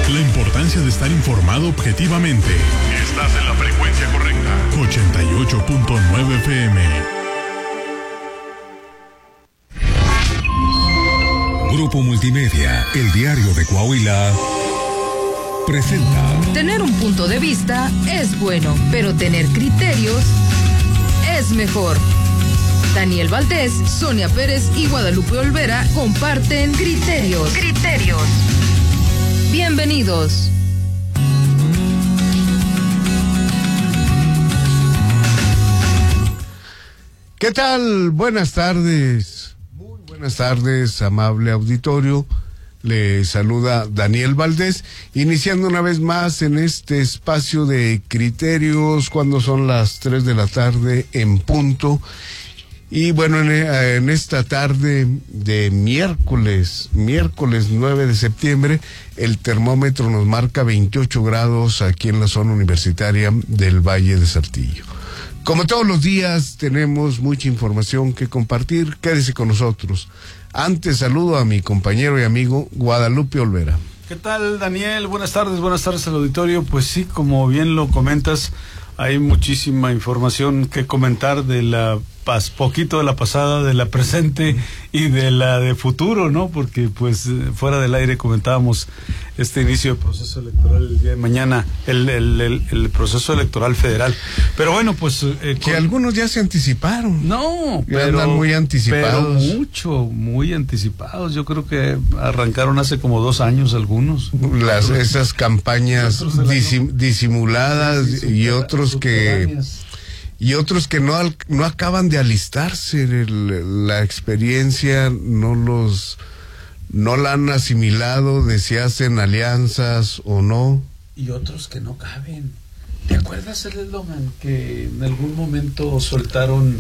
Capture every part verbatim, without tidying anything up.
La importancia de estar informado objetivamente. Estás en la frecuencia correcta. ochenta y ocho punto nueve F M. Grupo Multimedia, el diario de Coahuila, presenta. Tener un punto de vista es bueno, pero tener criterios es mejor. Daniel Valdés, Sonia Pérez y Guadalupe Olvera comparten Criterios. Criterios. Bienvenidos. ¿Qué tal? Buenas tardes. Muy buenas tardes, amable auditorio. Le saluda Daniel Valdés, iniciando una vez más en este espacio de Criterios cuando son las tres de la tarde en punto. Y bueno, en, en esta tarde de miércoles, miércoles nueve de septiembre, el termómetro nos marca veintiocho grados aquí en la zona universitaria del Valle de Saltillo. Como todos los días, tenemos mucha información que compartir. Quédese con nosotros. Antes, saludo a mi compañero y amigo Guadalupe Olvera. ¿Qué tal, Daniel? Buenas tardes, buenas tardes al auditorio. Pues sí, como bien lo comentas, hay muchísima información que comentar de la pas, poquito de la pasada, de la presente y de la de futuro, ¿no? Porque pues fuera del aire comentábamos este inicio del proceso electoral el día de mañana, el, el, el, el proceso electoral federal. Pero bueno, pues... Eh, que con... algunos ya se anticiparon. No, ya pero... andan muy anticipados. Pero mucho, muy anticipados. Yo creo que arrancaron hace como dos años algunos. Las, esas campañas disim, disimuladas sí, sí, y otros que... Y otros que no, no acaban de alistarse, el, la experiencia no los, no la han asimilado de si hacen alianzas o no. Y otros que no caben. ¿Te acuerdas el eslogan que en algún momento soltaron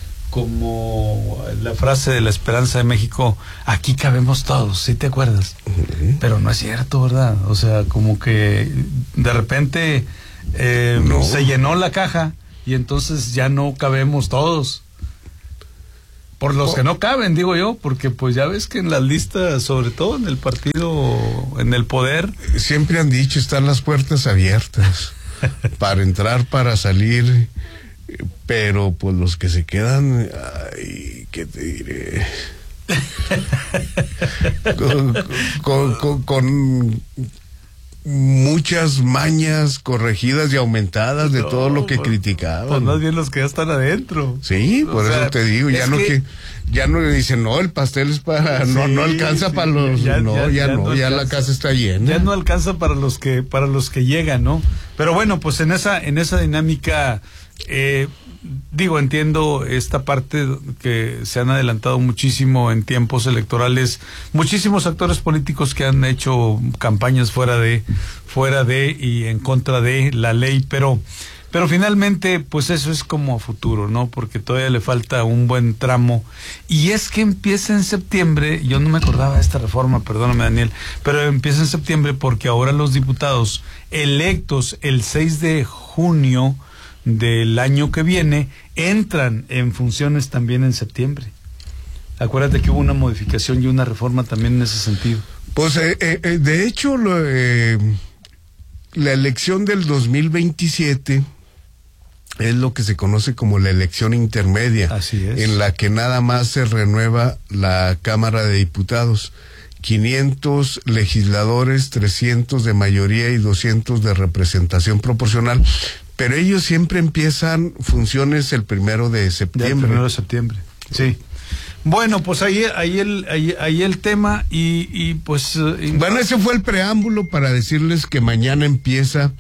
como la frase de la Esperanza de México? Aquí cabemos todos, ¿sí te acuerdas? Uh-huh. Pero no es cierto, ¿verdad? O sea, como que de repente eh, no. se llenó la caja. Y entonces ya no cabemos todos. Por los oh. que no caben, digo yo, porque pues ya ves que en las listas, sobre todo en el partido, en el poder... Siempre han dicho, están las puertas abiertas para entrar, para salir, pero pues los que se quedan, ay, ¿qué te diré? con... con, con, con muchas mañas corregidas y aumentadas de no, todo lo que pues, criticaban. Pues más bien los que ya están adentro. Sí, por o eso sea, te digo, ya no que... que ya no le dicen, no, el pastel es para, sí, no, no alcanza sí, para los, ya, no, ya, ya, ya no, ya la casa está llena. Ya no alcanza para los que, para los que llegan, ¿no? Pero bueno, pues en esa, en esa dinámica, eh, digo, entiendo esta parte que se han adelantado muchísimo en tiempos electorales, muchísimos actores políticos que han hecho campañas fuera de, fuera de y en contra de la ley, pero, pero finalmente, pues eso es como a futuro, ¿no? Porque todavía le falta un buen tramo, y es que empieza en septiembre. Yo no me acordaba de esta reforma, perdóname, Daniel, pero empieza en septiembre porque ahora los diputados electos el seis de junio del año que viene entran en funciones también en septiembre. Acuérdate que hubo una modificación y una reforma también en ese sentido. Pues eh, eh, de hecho lo, eh, la elección del dos mil veintisiete es lo que se conoce como la elección intermedia. Así es. En la que nada más se renueva la Cámara de Diputados. quinientos legisladores, trescientos de mayoría y doscientos de representación proporcional. Pero ellos siempre empiezan funciones el primero de septiembre. El primero de septiembre, sí. Bueno, pues ahí, ahí, el, ahí, ahí el tema y, y pues... Eh, bueno, ese fue el preámbulo para decirles que mañana empieza,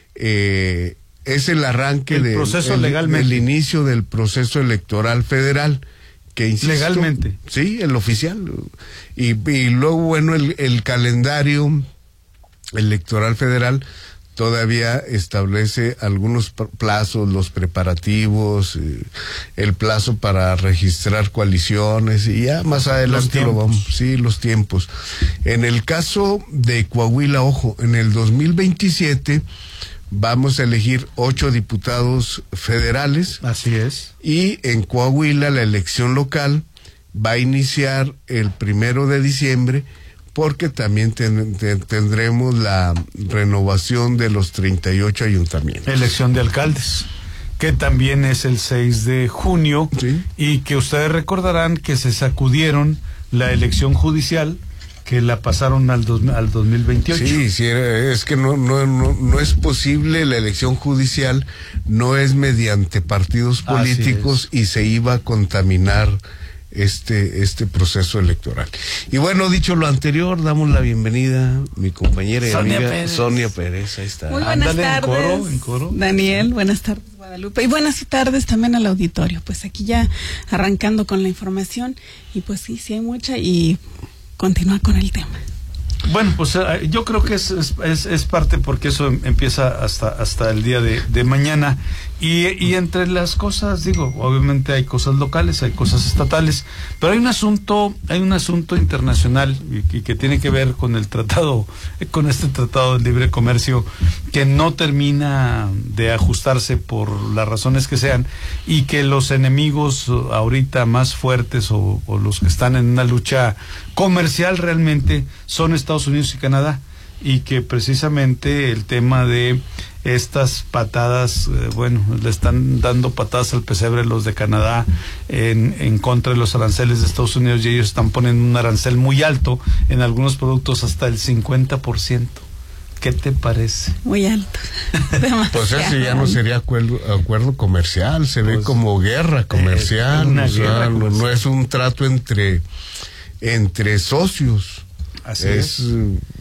eh, es el arranque el de, proceso el, legalmente. el inicio del proceso electoral federal. Que insisto, legalmente. Sí, el oficial. Y, y luego, bueno, el, el calendario electoral federal todavía establece algunos plazos, los preparativos, eh, el plazo para registrar coaliciones, y ya más adelante lo vamos, sí, los tiempos. En el caso de Coahuila, ojo, en el dos mil veintisiete vamos a elegir ocho diputados federales. Así es. Y en Coahuila la elección local va a iniciar el primero de diciembre, porque también ten, ten, tendremos la renovación de los treinta y ocho ayuntamientos. Elección de alcaldes, que también es el seis de junio, ¿sí? Y que ustedes recordarán que se sacudieron la elección judicial, que la pasaron al, dos, al dos mil veintiocho. Sí, sí, es que no, no, no, no es posible, la elección judicial no es mediante partidos políticos y se iba a contaminar este este proceso electoral. Y bueno, dicho lo anterior, damos la bienvenida a mi compañera y Sonia amiga Pérez. Sonia Pérez, ahí está. Muy buenas Ándale, tardes, en coro, en coro. Daniel, buenas tardes, Guadalupe, y buenas tardes también al auditorio. Pues aquí ya arrancando con la información, y pues sí, sí hay mucha, y continúa con el tema. Bueno, pues eh, yo creo que es, es, es parte, porque eso empieza hasta hasta el día de, de mañana, y, y entre las cosas, digo, obviamente hay cosas locales, hay cosas estatales, pero hay un asunto, hay un asunto internacional y, y que tiene que ver con el tratado, con este tratado de libre comercio, que no termina de ajustarse por las razones que sean, y que los enemigos ahorita más fuertes o, o los que están en una lucha comercial realmente son Estados Unidos y Canadá, y que precisamente el tema de estas patadas, eh, bueno, le están dando patadas al pesebre los de Canadá en, en contra de los aranceles de Estados Unidos, y ellos están poniendo un arancel muy alto en algunos productos, hasta el cincuenta por ciento. ¿Qué te parece? Muy alto. Pues ese ya no sería acuerdo, acuerdo comercial, se pues, ve como guerra comercial, una o sea, guerra no, comercial. no es un trato entre entre socios. Así es, es.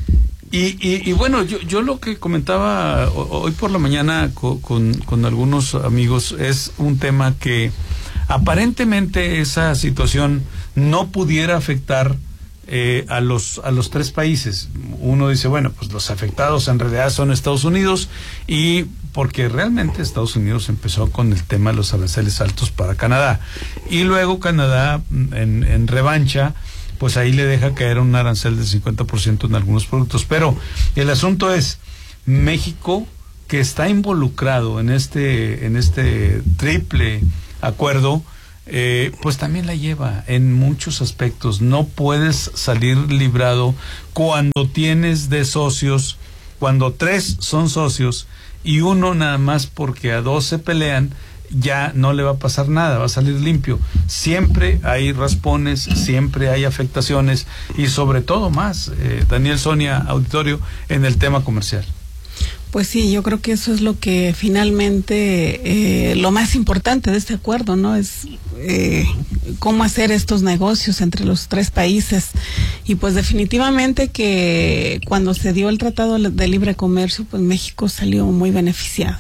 Y, y, y bueno, yo, yo lo que comentaba hoy por la mañana con, con, con algunos amigos es un tema que aparentemente esa situación no pudiera afectar eh, a los a los tres países. Uno dice, bueno, pues los afectados en realidad son Estados Unidos, y porque realmente Estados Unidos empezó con el tema de los aranceles altos para Canadá, y luego Canadá en, en revancha, pues ahí le deja caer un arancel del cincuenta por ciento en algunos productos. Pero el asunto es, México, que está involucrado en este, en este triple acuerdo, eh, pues también la lleva en muchos aspectos. No puedes salir librado cuando tienes de socios, cuando tres son socios, y uno nada más porque a dos se pelean, ya no le va a pasar nada, va a salir limpio. Siempre hay raspones, siempre hay afectaciones, y sobre todo más, eh, Daniel, Sonia, auditorio, en el tema comercial. Pues sí, yo creo que eso es lo que finalmente, eh, lo más importante de este acuerdo, ¿no? Es eh, cómo hacer estos negocios entre los tres países. Y pues definitivamente que cuando se dio el Tratado de Libre Comercio, pues México salió muy beneficiado.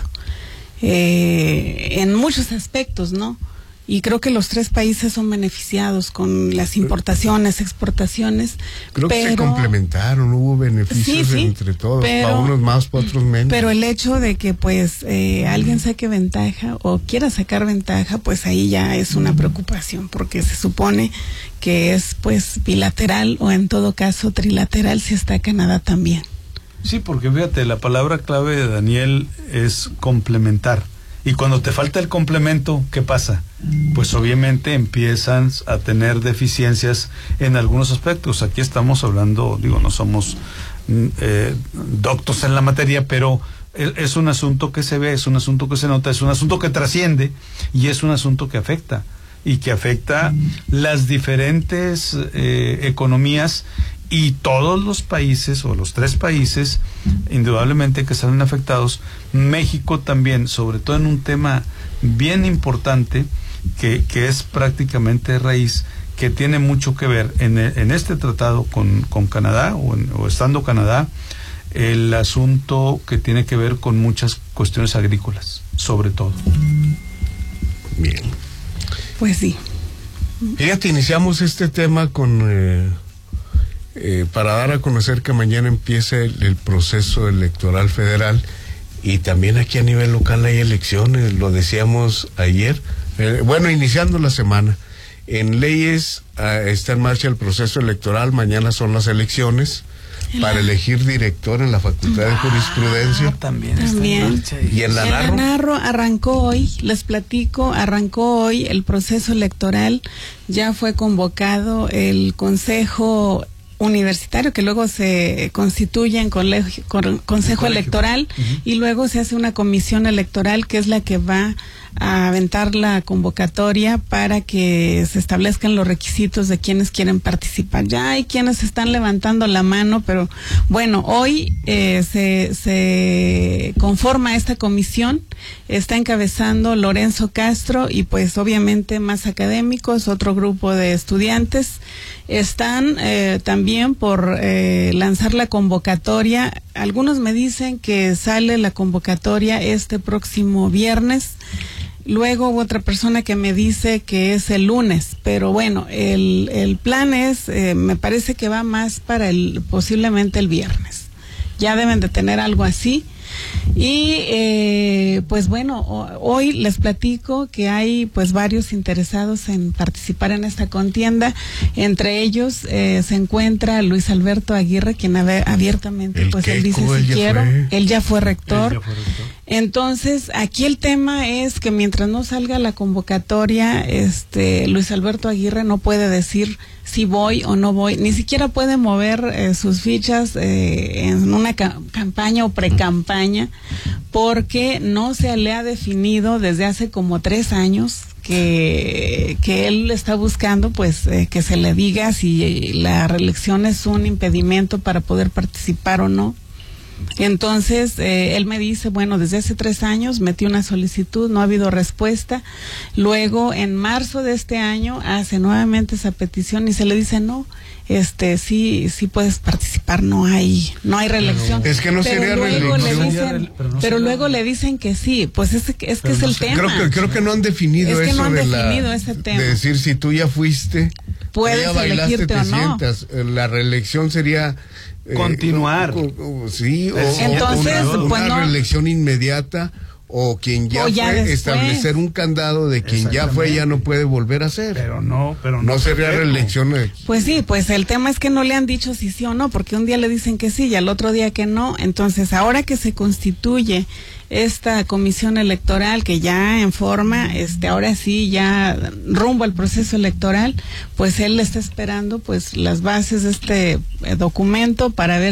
Eh, en muchos aspectos, ¿no? Y creo que los tres países son beneficiados con las importaciones, exportaciones. Creo pero, que se complementaron, hubo beneficios sí, sí, entre todos, pero, para unos más, para otros menos. Pero el hecho de que pues eh, alguien saque ventaja o quiera sacar ventaja, pues ahí ya es una preocupación, porque se supone que es pues bilateral, o en todo caso trilateral si está Canadá también. Sí, porque fíjate, la palabra clave de Daniel es complementar. Y cuando te falta el complemento, ¿qué pasa? Pues obviamente empiezan a tener deficiencias en algunos aspectos. Aquí estamos hablando, digo, no somos eh, doctos en la materia, pero es, es un asunto que se ve, es un asunto que se nota, es un asunto que trasciende, y es un asunto que afecta, y que afecta las diferentes eh, economías. Y todos los países, o los tres países, indudablemente que salen afectados. México también, sobre todo en un tema bien importante, que, que es prácticamente raíz, que tiene mucho que ver en, en este tratado con, con Canadá, o, en, o estando Canadá, el asunto que tiene que ver con muchas cuestiones agrícolas, sobre todo. Bien. Pues sí. Fíjate, iniciamos este tema con... Eh, Eh, para dar a conocer que mañana empieza el, el proceso electoral federal, y también aquí a nivel local hay elecciones, lo decíamos ayer, eh, bueno, iniciando la semana. En leyes eh, está en marcha el proceso electoral, mañana son las elecciones para elegir director en la Facultad de Jurisprudencia. Ah, también, también. Está en marcha. Y en la En la Narro. Narro arrancó hoy, les platico, arrancó hoy el proceso electoral, ya fue convocado el Consejo universitario que luego se constituye en colegio, con, consejo electoral uh-huh. y luego se hace una comisión electoral que es la que va a aventar la convocatoria para que se establezcan los requisitos de quienes quieren participar. Ya hay quienes están levantando la mano, pero bueno, hoy eh, se, se conforma esta comisión, está encabezando Lorenzo Castro y pues obviamente más académicos, otro grupo de estudiantes. Están eh, también por eh, lanzar la convocatoria. Algunos me dicen que sale la convocatoria este próximo viernes. Luego hubo otra persona que me dice que es el lunes, pero bueno, el, el plan es, eh, me parece que va más para el, posiblemente el viernes. Ya deben de tener algo así. Y eh, pues bueno, hoy les platico que hay pues varios interesados en participar en esta contienda. Entre ellos eh, se encuentra Luis Alberto Aguirre, quien abiertamente pues él dice si quiero, él ya fue rector. Él ya fue rector. Entonces aquí el tema es que mientras no salga la convocatoria, este Luis Alberto Aguirre no puede decir si voy o no voy, ni siquiera puede mover eh, sus fichas eh, en una ca- campaña o pre-campaña, porque no se le ha definido desde hace como tres años que, que él está buscando pues eh, que se le diga si la reelección es un impedimento para poder participar o no. Entonces, eh, él me dice, bueno, desde hace tres años metí una solicitud, no ha habido respuesta. Luego, en marzo de este año, hace nuevamente esa petición y se le dice, no, este, sí, sí puedes participar, no hay, no hay reelección. Es que no pero sería luego reelección. le dicen, pero, no pero luego le dicen que sí, pues es, es que es no el sé. tema. Creo que, creo que no han definido es que eso no han de, definido la, ese tema. de decir si tú ya fuiste, puedes ya bailaste, elegirte te o no. sientas. La reelección sería continuar. Eh, o, o, sí, o, Entonces, una, pues una no. reelección inmediata, o quien ya, o ya fue, después. establecer un candado de quien ya fue ya no puede volver a ser. Pero no, pero no. No sería reelección. Pues sí, pues el tema es que no le han dicho si sí o no, porque un día le dicen que sí y al otro día que no. Entonces, ahora que se constituye esta comisión electoral que ya en forma, este, ahora sí ya rumbo al proceso electoral, pues él está esperando pues las bases de este eh, documento para ver